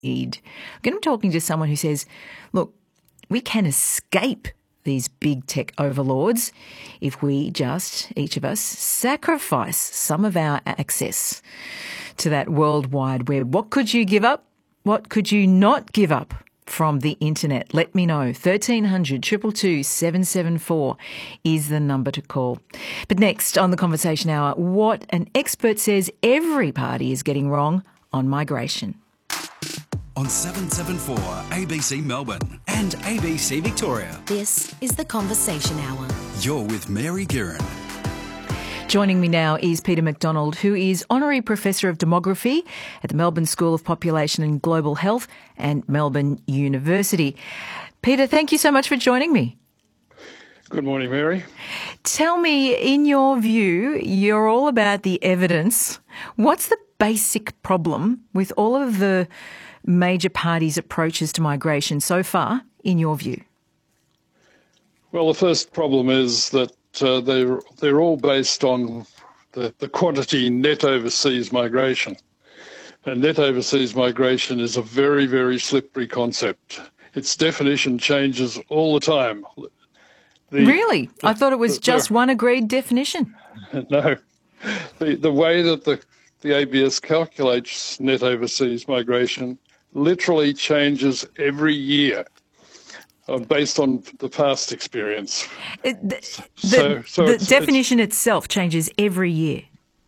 need. Again, I'm talking to someone who says, look, we can escape these big tech overlords if we just, each of us, sacrifice some of our access to that World Wide Web. What could you give up? What could you not give up from the internet? Let me know. 1300 222 774 is the number to call. But next on the Conversation Hour, what an expert says every party is getting wrong on migration. On 774 ABC Melbourne and ABC Victoria. This is the Conversation Hour. You're with Mary Guerin. Joining me now is Peter McDonald, who is Honorary Professor of Demography at the Melbourne School of Population and Global Health and Melbourne University. Peter, thank you so much for joining me. Good morning, Mary. Tell me, in your view, you're all about the evidence. What's the basic problem with all of the major parties' approaches to migration so far, in your view? Well, the first problem is that they're all based on the quantity net overseas migration. And net overseas migration is a very, very slippery concept. Its definition changes all the time. Really? I thought it was just one agreed definition. No. The way that the ABS calculates net overseas migration literally changes every year based on the past experience. The definition itself changes every year.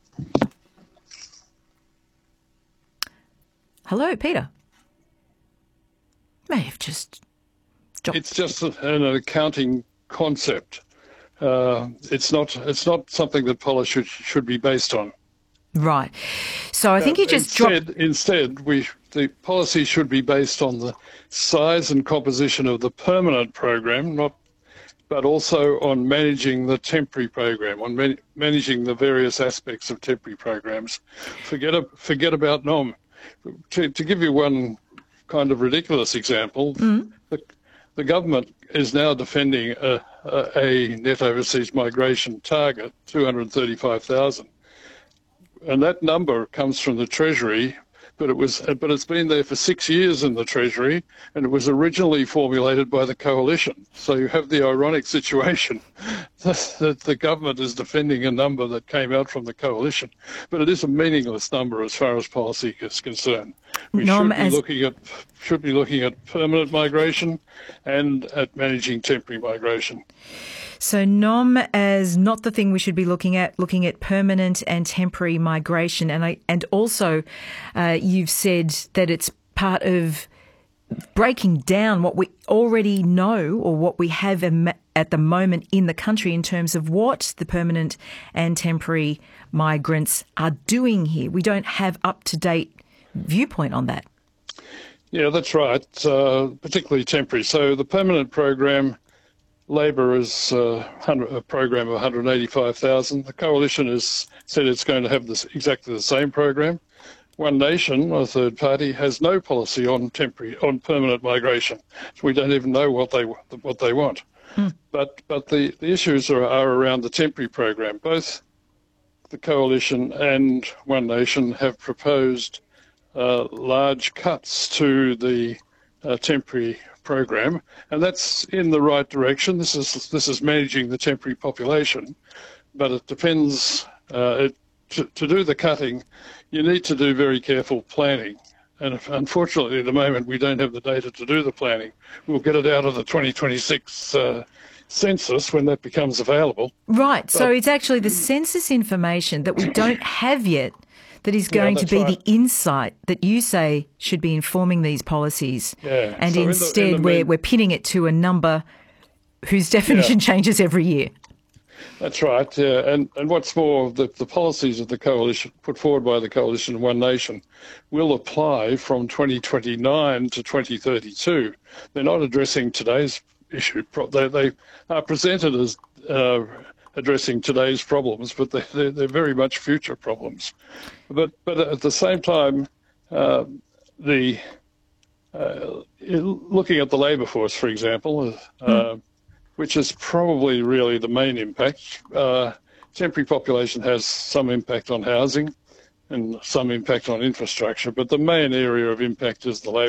Hello, Peter. May have just dropped. It's just an accounting concept. It's not something that policy should be based on. Right. So I think you just dropped. Instead, the policy should be based on the size and composition of the permanent program, but also on managing the temporary program, on managing the various aspects of temporary programs. Forget about NOM. To give you one kind of ridiculous example, the government is now defending a net overseas migration target, 235,000. And that number comes from the Treasury, but it's been there for 6 years in the Treasury, and it was originally formulated by the Coalition. So you have the ironic situation that the government is defending a number that came out from the Coalition, but it is a meaningless number as far as policy is concerned. We should be looking at permanent migration and at managing temporary migration. So NOM as not the thing we should be looking at permanent and temporary migration. And also you've said that it's part of breaking down what we already know or what we have at the moment in the country in terms of what the permanent and temporary migrants are doing here. We don't have up-to-date viewpoint on that. Yeah, that's right, particularly temporary. So the permanent program, Labor is a program of 185,000. The Coalition has said it's going to have exactly the same program. One Nation, a third party, has no policy on permanent migration. So we don't even know what they want. But the issues are around the temporary program. Both the Coalition and One Nation have proposed large cuts to the temporary program, and that's in the right direction. This is managing the temporary population, but it depends. To do the cutting, you need to do very careful planning, and unfortunately at the moment we don't have the data to do the planning. We'll get it out of the 2026 census when that becomes available. Right, so it's actually the census information that we don't have yet that is going to be the insight that you say should be informing these policies. Yeah. And so instead we're pinning it to a number whose definition changes every year. That's right. Yeah. And what's more, the policies of the Coalition, put forward by the Coalition and One Nation, will apply from 2029 to 2032. They're not addressing today's issue. They are presented as addressing today's problems, but they're very much future problems. But at the same time, looking at the labour force, for example, which is probably really the main impact, temporary population has some impact on housing and some impact on infrastructure, but the main area of impact is the labour